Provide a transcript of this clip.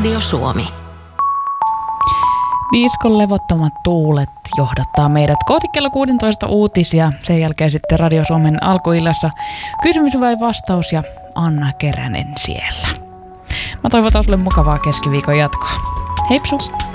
Radio Suomi. Diskon levottomat tuulet johdattaa meidät kohti kello 16 uutisia. Sen jälkeen sitten Radio Suomen alkuillassa kysymys vai vastaus ja Anna Keränen siellä. Mä toivotan sulle mukavaa keskiviikon jatkoa. Heipsu!